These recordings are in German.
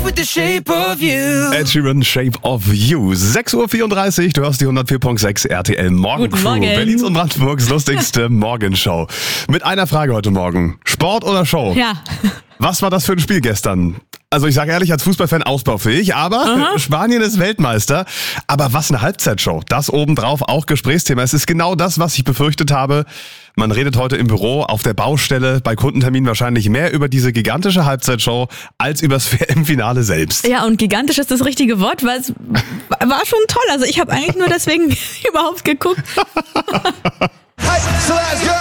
with the shape of you. Ed Sheeran, Shape of You. 6.34 Uhr, du hörst die 104.6 RTL Morgencrew. Guten Morgen. Berlins und Brandenburgs lustigste Morgenshow. Mit einer Frage heute Morgen. Sport oder Show? Ja. Was war das für ein Spiel gestern? Also ich sage ehrlich, als Fußballfan ausbaufähig, aber Spanien ist Weltmeister. Aber was eine Halbzeitshow. Das obendrauf auch Gesprächsthema. Es ist genau das, was ich befürchtet habe. Man redet heute im Büro, auf der Baustelle, bei Kundenterminen wahrscheinlich mehr über diese gigantische Halbzeitshow als über das WM-Finale selbst. Ja, und gigantisch ist das richtige Wort, weil es war schon toll. Also ich habe eigentlich nur deswegen überhaupt geguckt. Hey, so let's go.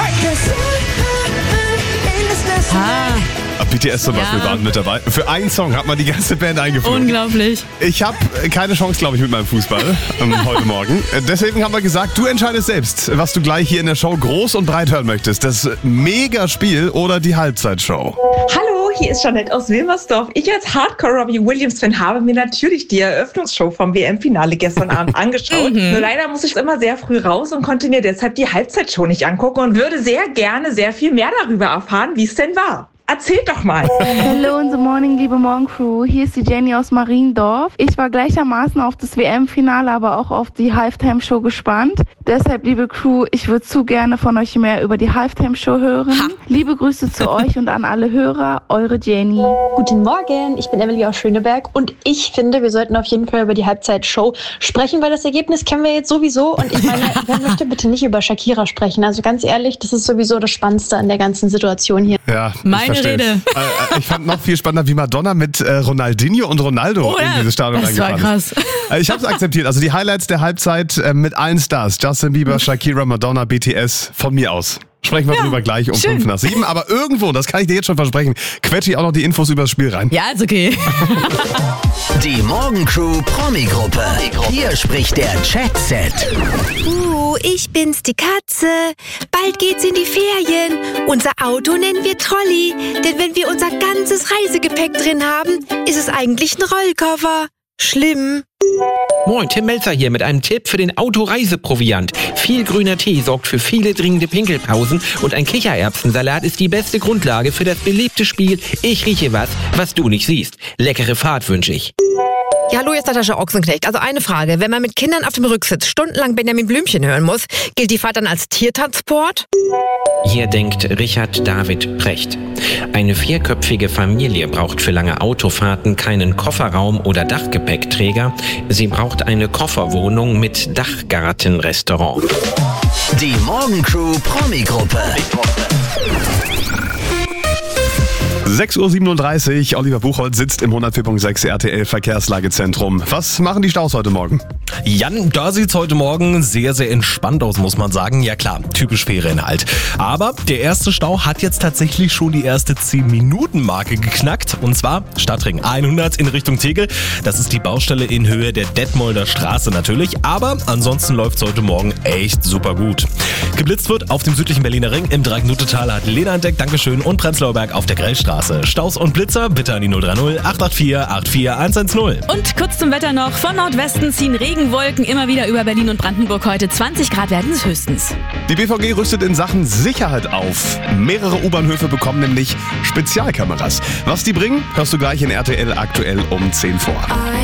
BTS zum Beispiel waren mit dabei. Für einen Song hat man die ganze Band eingeflogen. Unglaublich. Ich habe keine Chance, glaube ich, mit meinem Fußball heute Morgen. Deswegen haben wir gesagt, du entscheidest selbst, was du gleich hier in der Show groß und breit hören möchtest. Das Megaspiel oder die Halbzeitshow. Hallo, hier ist Jeanette aus Wilmersdorf. Ich als Hardcore-Robbie Williams-Fan habe mir natürlich die Eröffnungsshow vom WM-Finale gestern Abend angeschaut. Nur leider muss ich immer sehr früh raus und konnte mir deshalb die Halbzeitshow nicht angucken und würde sehr gerne sehr viel mehr darüber erfahren, wie es denn war. Erzählt doch mal. Hello in the morning, liebe Morgencrew. Hier ist die Jenny aus Mariendorf. Ich war gleichermaßen auf das WM-Finale, aber auch auf die Halftime-Show gespannt. Deshalb, liebe Crew, ich würde zu gerne von euch mehr über die Halftime-Show hören. Liebe Grüße zu euch und an alle Hörer, eure Jenny. Guten Morgen, ich bin Emily aus Schöneberg und ich finde, wir sollten auf jeden Fall über die Halbzeitshow sprechen, weil das Ergebnis kennen wir jetzt sowieso und ich meine, wer möchte bitte nicht über Shakira sprechen? Also ganz ehrlich, das ist sowieso das Spannendste an der ganzen Situation hier. Ja, Meine Rede. Ich fand noch viel spannender, wie Madonna mit Ronaldinho und Ronaldo in dieses Stadion das war reingefahren krass. ist. Ich habe es akzeptiert. Also die Highlights der Halbzeit mit allen Stars. Justin Bieber, Shakira, Madonna, BTS. Von mir aus. Sprechen wir drüber gleich um 5 nach 7. Aber irgendwo, das kann ich dir jetzt schon versprechen, quetsche ich auch noch die Infos über das Spiel rein. Ja, ist okay. Die Morgencrew Promi-Gruppe. Hier spricht der Chat-Set. Ich bin's, die Katze. Bald geht's in die Ferien. Unser Auto nennen wir Trolley. Denn wenn wir unser ganzes Reisegepäck drin haben, ist es eigentlich ein Rollkoffer. Schlimm. Moin, Tim Melzer hier mit einem Tipp für den Autoreiseproviant. Viel grüner Tee sorgt für viele dringende Pinkelpausen und ein Kichererbsensalat ist die beste Grundlage für das beliebte Spiel Ich rieche was du nicht siehst. Leckere Fahrt wünsche ich. Ja, hallo, hier ist Natascha Ochsenknecht. Also eine Frage. Wenn man mit Kindern auf dem Rücksitz stundenlang Benjamin Blümchen hören muss, gilt die Fahrt dann als Tiertransport? Hier denkt Richard David Precht. Eine 4-köpfige Familie braucht für lange Autofahrten keinen Kofferraum oder Dachgepäckträger. Sie braucht eine Kofferwohnung mit Dachgartenrestaurant. Die Morgencrew Promi-Gruppe. 6.37 Uhr, Oliver Buchholz sitzt im 104.6 RTL Verkehrslagezentrum. Was machen die Staus heute Morgen? Jan, da sieht's heute Morgen sehr, sehr entspannt aus, muss man sagen. Ja klar, typisch Ferien halt. Aber der erste Stau hat jetzt tatsächlich schon die erste 10-Minuten-Marke geknackt. Und zwar Stadtring 100 in Richtung Tegel. Das ist die Baustelle in Höhe der Detmolder Straße natürlich. Aber ansonsten läuft's heute Morgen echt super gut. Geblitzt wird auf dem südlichen Berliner Ring. Im Dreieck-Nutetal hat Lena entdeckt, Dankeschön. Und Prenzlauer Berg auf der Grellstraße. Staus und Blitzer bitte an die 030 884 84110. Und kurz zum Wetter noch. Von Nordwesten ziehen Regenwolken immer wieder über Berlin und Brandenburg heute. 20 Grad werden es höchstens. Die BVG rüstet in Sachen Sicherheit auf. Mehrere U-Bahnhöfe bekommen nämlich Spezialkameras. Was die bringen, hörst du gleich in RTL aktuell um 10 vor.